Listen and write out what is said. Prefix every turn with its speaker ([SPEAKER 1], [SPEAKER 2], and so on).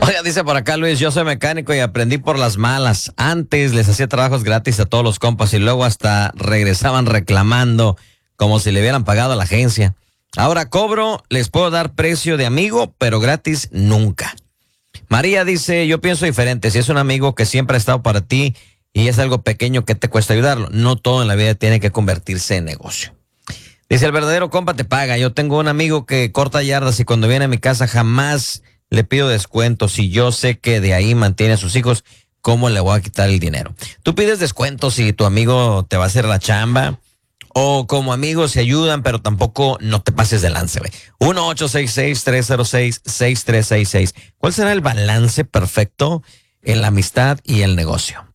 [SPEAKER 1] Oiga, dice por acá Luis, yo soy mecánico y aprendí por las malas. Antes les hacía trabajos gratis a todos los compas y luego hasta regresaban reclamando como si le hubieran pagado a la agencia. Ahora cobro, les puedo dar precio de amigo, pero gratis nunca. María dice, yo pienso diferente. Si es un amigo que siempre ha estado para ti y es algo pequeño, que te cuesta ayudarlo? No todo en la vida tiene que convertirse en negocio. Dice, el verdadero compa te paga. Yo tengo un amigo que corta yardas y cuando viene a mi casa jamás le pido descuentos. Y yo sé que de ahí mantiene a sus hijos, ¿cómo le voy a quitar el dinero? Tú pides descuentos si tu amigo te va a hacer la chamba. O como amigos se ayudan, pero tampoco no te pases de lance, güey. 1-866-306-6366. ¿Cuál será el balance perfecto en la amistad y el negocio?